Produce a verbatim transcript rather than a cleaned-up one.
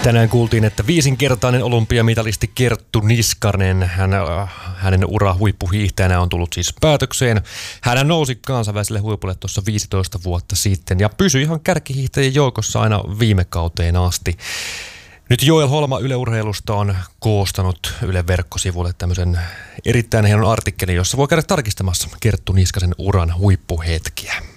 Tänään kuultiin, että viisinkertainen olympiamitalisti Kerttu Niskanen, hän, hänen ura huippuhiihtäjänä on tullut siis päätökseen. Hän nousi kansainväliselle huipulle tuossa viisitoista vuotta sitten ja pysyi ihan kärkihiihtäjien joukossa aina viime kauteen asti. Nyt Joel Holma Yle Urheilusta on koostanut Yle verkkosivuille tämmöisen erittäin hienon artikkelin, jossa voi käydä tarkistamassa Kerttu Niskasen uran huippuhetkiä.